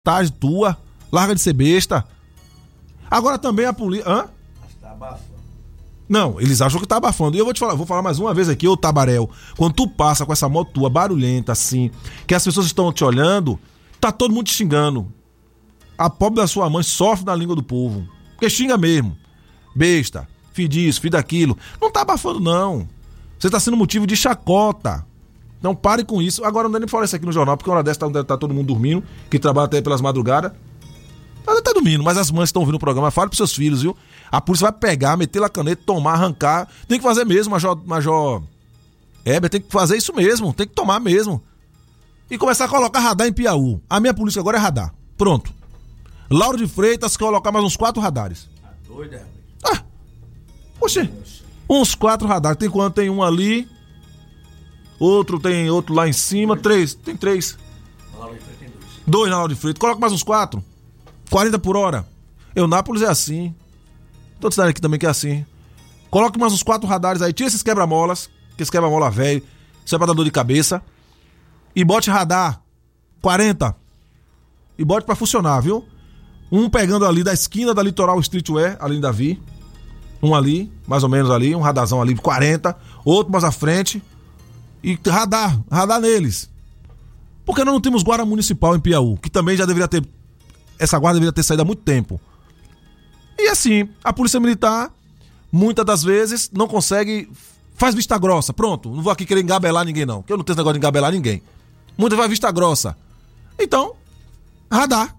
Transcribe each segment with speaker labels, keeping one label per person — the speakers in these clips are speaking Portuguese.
Speaker 1: Tarde tua. Larga de ser besta. Agora também a polícia... Hã?
Speaker 2: Acho que tá abafando.
Speaker 1: Não, eles acham que tá abafando. E eu vou te falar, vou falar mais uma vez aqui, ô Tabarel. Quando tu passa com essa moto tua barulhenta assim, que as pessoas estão te olhando, tá todo mundo te xingando. A pobre da sua mãe sofre na língua do povo. Porque xinga mesmo. Besta, filho disso, filho daquilo. Não tá abafando, não. Você tá sendo motivo de chacota. Não pare com isso. Agora não dá nem pra falar isso aqui no jornal, porque uma hora dessa tá todo mundo dormindo, que trabalha até pelas madrugadas. Tá dormindo, mas as mães que estão ouvindo o programa, fale pros seus filhos, viu? A polícia vai pegar, meter lá a caneta, tomar, arrancar. Tem que fazer mesmo, Major Heber, tem que fazer isso mesmo, tem que tomar mesmo. E começar a colocar radar em Piauí. A minha polícia agora é radar. Pronto. Lauro de Freitas colocar mais uns 4 radares.
Speaker 2: Tá doido, é?
Speaker 1: Poxa, uns 4 radares. Tem quanto? Tem um ali. Tem outro lá em cima. 3. Tem 3.
Speaker 2: Na Lauro de Freitas tem 2.
Speaker 1: 2 na Lauro de Freitas. Coloca mais uns 4. 40 por hora. Eunápolis é assim. Toda cidade aqui também que é assim. Coloque mais uns 4 radares aí. Tira esses quebra-molas. Que esse quebra-mola velho. Isso é pra dar dor de cabeça. E bote radar. 40. E bote pra funcionar, viu? Um pegando ali da esquina da Litoral Streetwear, ali em Davi. Um ali, mais ou menos ali. Um radarzão ali, 40. Outro mais à frente. E radar neles. Porque nós não temos guarda municipal em Piauí. Que também já deveria ter... Essa guarda deveria ter saído há muito tempo. E assim, a polícia militar, muitas das vezes, não consegue... Faz vista grossa, pronto. Não vou aqui querer engabelar ninguém, não. Porque eu não tenho esse negócio de engabelar ninguém. Muitas faz vista grossa. Então, radar.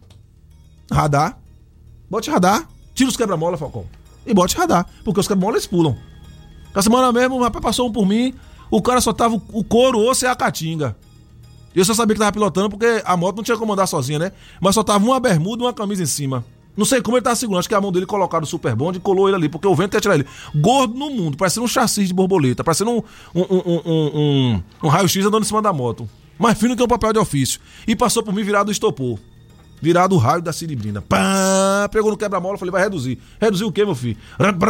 Speaker 1: Bote radar. Tira os quebra-mola, Falcão. E bote radar. Porque os quebra-mola eles pulam. Na semana mesmo, o rapaz passou um por mim. O cara só tava o couro, o osso e a caatinga. Eu só sabia que tava pilotando porque a moto não tinha como andar sozinha, né? Mas só tava uma bermuda e uma camisa em cima. Não sei como ele tava segurando. Acho que a mão dele colocaram o super bonde e colou ele ali. Porque o vento ia tirar ele. Gordo no mundo. Parecendo um chassi de borboleta. Parecendo um raio-x andando em cima da moto. Mais fino que um papel de ofício. E passou por mim virado o estopor. Virado o raio da siribrina. Pá, pegou no quebra-mola. Falei, vai reduzir. Reduzir o quê, meu filho?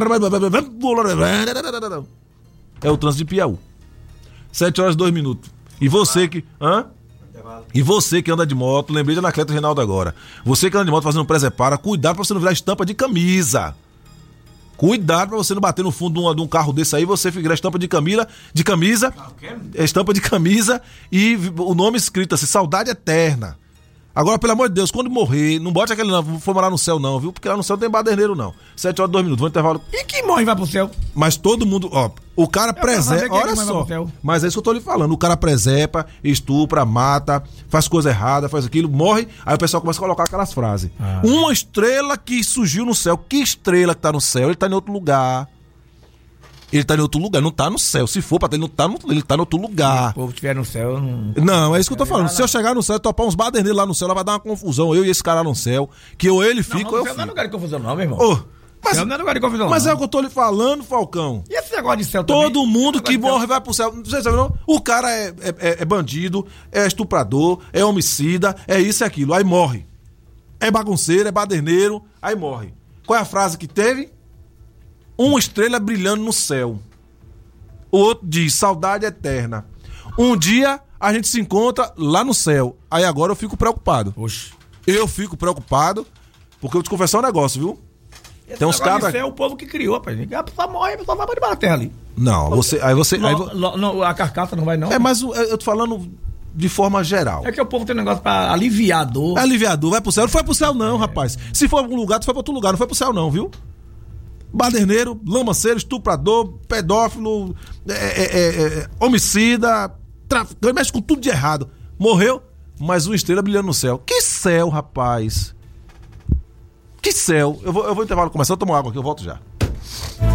Speaker 1: É o trânsito de Piauí. 7h02. E você que... Hã? E você que anda de moto, lembrei de Anacleto Reinaldo agora. Você que anda de moto fazendo presepara, cuidado pra você não virar estampa de camisa. Cuidado pra você não bater no fundo de um carro desse aí, você virar estampa de camisa, estampa de camisa e o nome escrito assim, saudade eterna. Agora, pelo amor de Deus, quando morrer, não bote aquele não, for morar no céu não, viu? Porque lá no céu não tem baderneiro não. 7h02, vamos intervalo.
Speaker 2: E quem morre vai pro céu?
Speaker 1: Mas todo mundo, ó, o cara presepa, olha só, mas é isso que eu tô lhe falando, o cara presepa, estupra, mata, faz coisa errada, faz aquilo, morre, aí o pessoal começa a colocar aquelas frases. Uma estrela que surgiu no céu, que estrela que tá no céu? Ele tá em outro lugar. Ele tá em outro lugar, não tá no céu. Se for pra ter, ele tá em outro lugar.
Speaker 2: Se o povo estiver no céu,
Speaker 1: não, é isso que eu tô falando. Se eu chegar no céu e topar uns baderneiros lá no céu, lá vai dar uma confusão. Eu e esse cara lá no céu. Que ou ele fica ou eu fico.
Speaker 2: Não é lugar de confusão, não, meu irmão.
Speaker 1: Mas
Speaker 2: não é lugar de confusão.
Speaker 1: Mas é o que eu tô lhe falando, Falcão.
Speaker 2: E esse negócio de céu
Speaker 1: Todo
Speaker 2: também?
Speaker 1: mundo que morre vai pro céu. Você sabe, não? O cara é bandido, é estuprador, é homicida, é isso e aquilo. Aí morre. É bagunceiro, é baderneiro, aí morre. Qual é a frase que teve? Uma estrela brilhando no céu. O outro diz, saudade eterna. Um dia a gente se encontra lá no céu. Aí agora eu fico preocupado.
Speaker 2: Oxe.
Speaker 1: Eu fico preocupado, porque eu vou te confessar um negócio, viu? Tem uns caras...
Speaker 2: é o povo que criou, rapaz. A pessoa morre, a pessoa vai para a terra ali.
Speaker 1: Não,
Speaker 2: a carcaça não vai, não.
Speaker 1: É, mas eu tô falando de forma geral.
Speaker 2: É que o povo tem um negócio pra aliviar a dor.
Speaker 1: Aliviador, vai pro céu. Não foi pro céu não, rapaz. Se for pra algum lugar, tu foi pra outro lugar. Não foi pro céu não, viu? Baderneiro, lamanceiro, estuprador, pedófilo, homicida, traficante, mexe com tudo de errado. Morreu, mas uma estrela brilhando no céu. Que céu, rapaz. Que céu. Eu vou intervalo começar, eu tomo água aqui, eu volto já.